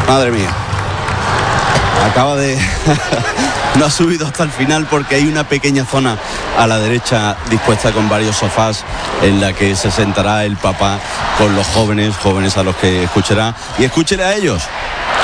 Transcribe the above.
Madre mía. Acaba de... No ha subido hasta el final porque hay una pequeña zona a la derecha dispuesta con varios sofás en la que se sentará el papá con los jóvenes a los que escuchará, y escúchele a ellos.